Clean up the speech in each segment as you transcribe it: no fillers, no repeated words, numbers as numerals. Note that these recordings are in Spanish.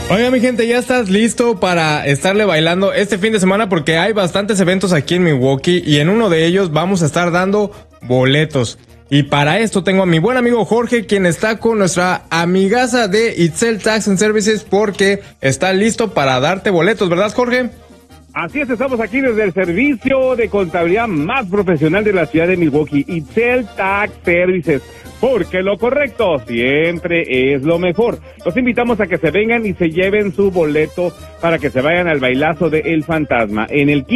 Oiga, mi gente, ¿ya estás listo para estarle bailando este fin de semana? Porque hay bastantes eventos aquí en Milwaukee y en uno de ellos vamos a estar dando boletos. Y para esto tengo a mi buen amigo Jorge, quien está con nuestra amigaza de Itzel Tax and Services, porque está listo para darte boletos, ¿verdad, Jorge? Así es, estamos aquí desde el servicio de contabilidad más profesional de la ciudad de Milwaukee, Itzel Tax Services. Porque lo correcto siempre es lo mejor. Los invitamos a que se vengan y se lleven su boleto para que se vayan al bailazo de El Fantasma. En el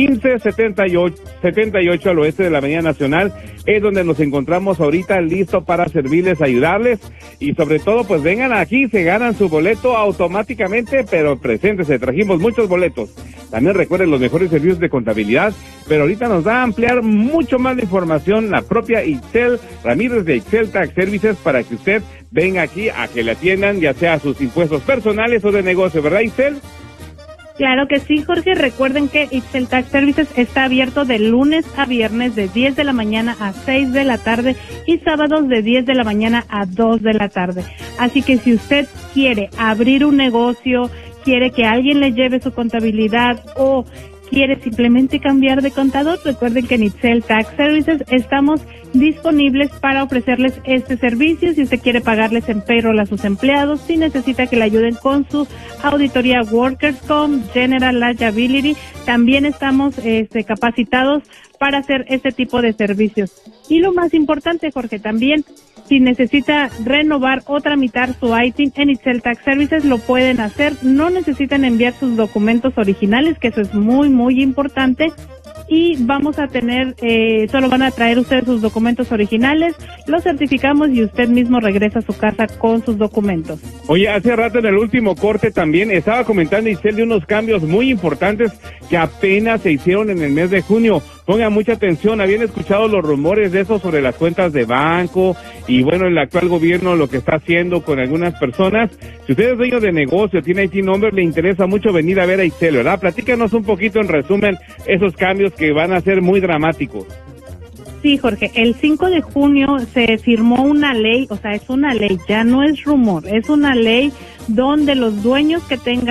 1578 al oeste de la Avenida Nacional es donde nos encontramos ahorita listos para servirles, ayudarles. Y sobre todo, pues vengan aquí, se ganan su boleto automáticamente, pero preséntese, trajimos muchos boletos. También recuerden los mejores servicios de contabilidad, pero ahorita nos va a ampliar mucho más de información la propia Itzel Ramírez de Itzel Tax Services para que usted venga aquí a que le atiendan ya sea sus impuestos personales o de negocio, ¿verdad, Itzel? Claro que sí, Jorge. Recuerden que Itzel Tax Services está abierto de lunes a viernes de 10 de la mañana a 6 de la tarde y sábados de 10 de la mañana a 2 de la tarde. Así que si usted quiere abrir un negocio, quiere que alguien le lleve su contabilidad o quiere simplemente cambiar de contador, recuerden que en Itzel Tax Services estamos disponibles para ofrecerles este servicio. Si usted quiere pagarles en payroll a sus empleados, si necesita que le ayuden con su auditoría Workers Comp, General Liability, también estamos capacitados para hacer este tipo de servicios. Y lo más importante, Jorge, también si necesita renovar o tramitar su ITIN en Itzel Tax Services, lo pueden hacer. No necesitan enviar sus documentos originales, que eso es muy, muy importante. Y vamos a tener, solo van a traer ustedes sus documentos originales, los certificamos y usted mismo regresa a su casa con sus documentos. Oye, hace rato en el último corte también estaba comentando Itzel de unos cambios muy importantes que apenas se hicieron en el mes de junio. Pongan mucha atención, habían escuchado los rumores de eso sobre las cuentas de banco y bueno, el actual gobierno lo que está haciendo con algunas personas. Si usted es dueño de negocio, tiene IT number, le interesa mucho venir a ver a Itzel, ¿verdad? Platícanos un poquito en resumen esos cambios que van a ser muy dramáticos. Sí, Jorge, el 5 de junio se firmó una ley, o sea, es una ley, ya no es rumor, es una ley donde los dueños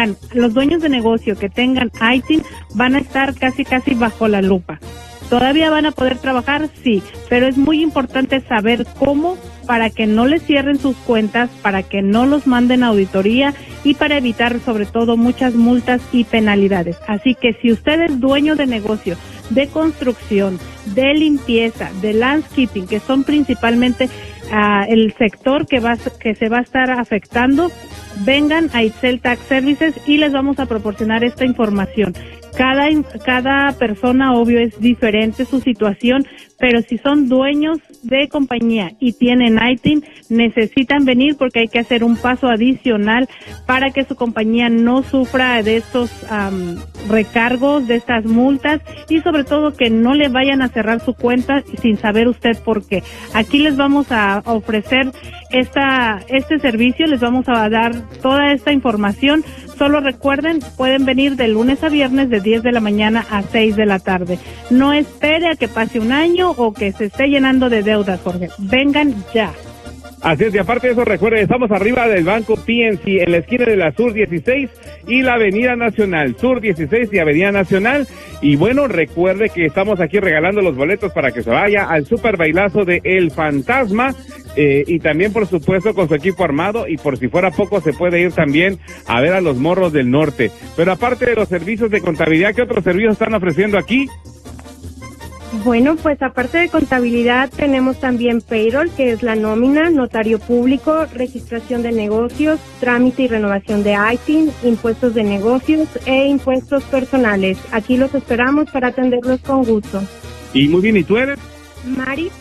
de negocio que tengan ITIN van a estar casi bajo la lupa. ¿Todavía van a poder trabajar? Sí, pero es muy importante saber cómo para que no les cierren sus cuentas, para que no los manden a auditoría y para evitar sobre todo muchas multas y penalidades. Así que si usted es dueño de negocio, de construcción, de limpieza, de landscaping, que son principalmente el sector que se va a estar afectando, vengan a Itzel Tax Services y les vamos a proporcionar esta información. Cada persona, obvio, es diferente su situación, pero si son dueños de compañía y tienen ITIN, necesitan venir porque hay que hacer un paso adicional para que su compañía no sufra de estos recargos, de estas multas y sobre todo que no le vayan a cerrar su cuenta sin saber usted por qué. Aquí les vamos a ofrecer este servicio, les vamos a dar toda esta información. Solo recuerden, pueden venir de lunes a viernes de 10 de la mañana a 6 de la tarde. No espere a que pase un año o que se esté llenando de deudas, Jorge. Vengan ya. Así es, y aparte de eso, recuerden, estamos arriba del Banco PNC, en la esquina de la Sur 16 y la Avenida Nacional, Sur 16 y Avenida Nacional. Y bueno, recuerde que estamos aquí regalando los boletos para que se vaya al super bailazo de El Fantasma, y también, por supuesto, con su equipo armado, y por si fuera poco, se puede ir también a ver a los Morros del Norte. Pero aparte de los servicios de contabilidad, ¿qué otros servicios están ofreciendo aquí? Bueno, pues aparte de contabilidad tenemos también payroll, que es la nómina, notario público, registración de negocios, trámite y renovación de ITIN, impuestos de negocios e impuestos personales. Aquí los esperamos para atenderlos con gusto. Y muy bien, ¿y tú eres? Mari,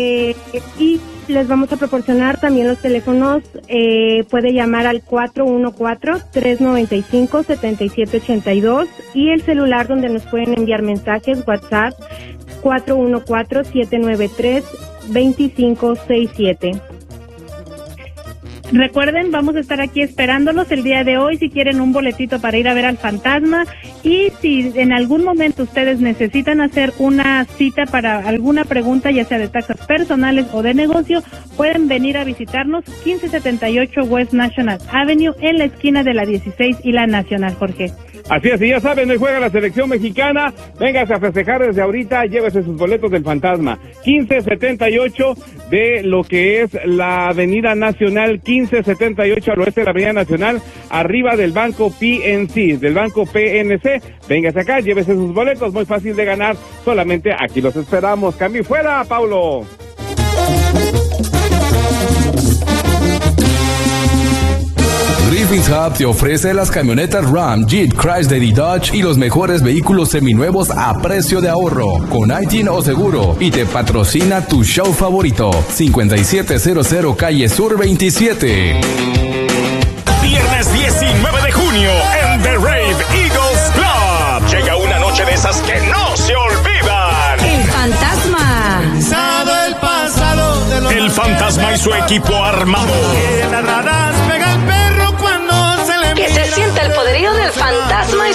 y les vamos a proporcionar también los teléfonos, puede llamar al 414-395-7782 y el celular donde nos pueden enviar mensajes, WhatsApp, 414-793-2567. Recuerden, vamos a estar aquí esperándolos el día de hoy si quieren un boletito para ir a ver al fantasma, y si en algún momento ustedes necesitan hacer una cita para alguna pregunta, ya sea de taxas personales o de negocio, pueden venir a visitarnos 1578 West National Avenue en la esquina de la 16 y la Nacional, Jorge. Así es, y ya saben, hoy juega la selección mexicana. Véngase a festejar desde ahorita, llévese sus boletos del fantasma. 1578 de lo que es la Avenida Nacional, 1578 al oeste de la Avenida Nacional, arriba del Banco PNC, del Banco PNC. Véngase acá, llévese sus boletos, muy fácil de ganar, solamente aquí los esperamos. Cambio fuera, Paulo. Griffins Hub te ofrece las camionetas Ram, Jeep, Chrysler y Dodge y los mejores vehículos seminuevos a precio de ahorro, con ITIN o seguro, y te patrocina tu show favorito, 5700 Calle Sur 27. Viernes 19 de junio en The Rave Eagles Club. Llega una noche de esas que no se olvidan. El fantasma. El fantasma y su equipo armado. Que se sienta el poderío del fantasma y